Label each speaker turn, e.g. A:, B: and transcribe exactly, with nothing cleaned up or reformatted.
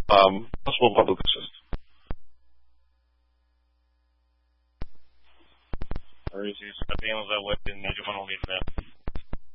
A: um, possible public assist.
B: Рыси, скотина заводит, ничего не увидит.